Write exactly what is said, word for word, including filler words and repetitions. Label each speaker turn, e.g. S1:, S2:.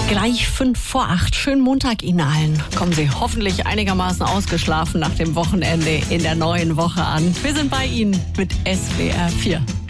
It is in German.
S1: Gleich fünf vor acht. Schönen Montag Ihnen allen. Kommen Sie hoffentlich einigermaßen ausgeschlafen nach dem Wochenende in der neuen Woche an. Wir sind bei Ihnen mit S W R vier.